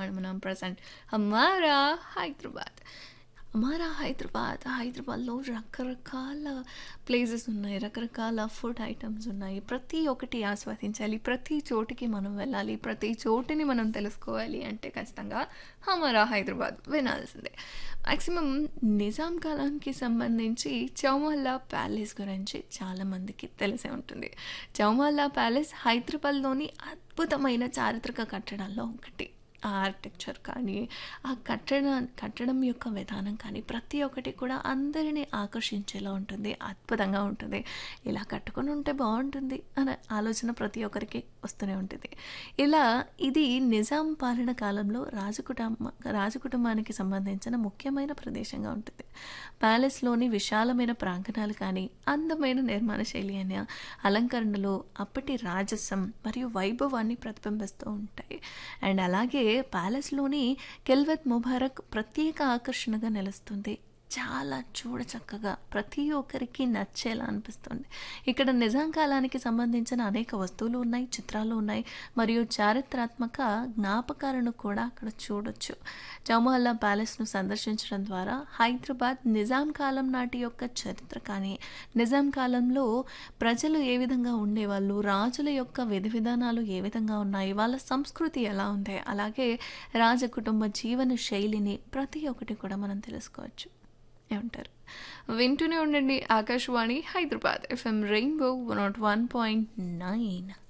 మనం ప్రజెంట్ హమారా హైదరాబాద్. హమారా హైదరాబాద్, హైదరాబాద్‌లో రకరకాల ప్లేసెస్ ఉన్నాయి. రకరకాల ఫుడ్ ఐటెమ్స్ ఉన్నాయి. ప్రతి ఒక్కటి ఆస్వాదించాలి. ప్రతి చోటికి మనం వెళ్ళాలి. ప్రతి చోటుని మనం తెలుసుకోవాలి అంటే ఖచ్చితంగా హమారా హైదరాబాద్ వినాల్సిందే. మాక్సిమం నిజాం కాలానికి సంబంధించి చౌమహల్లా ప్యాలెస్ గురించి చాలామందికి తెలిసే ఉంటుంది. చౌమహల్లా ప్యాలెస్ హైదరాబాద్‌లోని అద్భుతమైన చారిత్రక కట్టడాల్లో ఒకటి. ఆ ఆర్కిటెక్చర్ కానీ, ఆ కట్టడం యొక్క విధానం కానీ ప్రతి ఒక్కటి కూడా అందరినీ ఆకర్షించేలా ఉంటుంది. అద్భుతంగా ఉంటుంది. ఇలా కట్టుకొని ఉంటే బాగుంటుంది అనే ఆలోచన ప్రతి ఒక్కరికి వస్తూనే ఉంటుంది. ఇలా ఇది నిజాం పాలన కాలంలో రాజకుటుంబానికి సంబంధించిన ముఖ్యమైన ప్రదేశంగా ఉంటుంది. ప్యాలెస్లోని విశాలమైన ప్రాంగణాలు కానీ, అందమైన నిర్మాణ శైలి అయిన అలంకరణలు అప్పటి రాజసం మరియు వైభవాన్ని ప్రతిబింబిస్తూ ఉంటాయి. అండ్ అలాగే ప్యాలెస్లోని కెల్వత్ ముబారక్ ప్రత్యేక ఆకర్షణగా నిలుస్తుంది. చాలా చూడచక్కగా ప్రతి ఒక్కరికి నచ్చేలా అనిపిస్తుంది. ఇక్కడ నిజాం కాలానికి సంబంధించిన అనేక వస్తువులు ఉన్నాయి, చిత్రాలు ఉన్నాయి మరియు చారిత్రాత్మక జ్ఞాపకాలను కూడా అక్కడ చూడొచ్చు. చౌమహల్లా ప్యాలెస్ను సందర్శించడం ద్వారా హైదరాబాద్ నిజాం కాలం నాటి యొక్క చరిత్ర కానీ, నిజాం కాలంలో ప్రజలు ఏ విధంగా ఉండేవాళ్ళు, రాజుల యొక్క విధి విధానాలు ఏ విధంగా ఉన్నాయి, వాళ్ళ సంస్కృతి ఎలా ఉంది, అలాగే రాజకుటుంబ జీవన శైలిని ప్రతి ఒక్కటి కూడా మనం తెలుసుకోవచ్చు. ఏమంటారు? వింటూనే ఉండండి ఆకాశవాణి హైదరాబాద్ FM రెయిన్బో 101.9.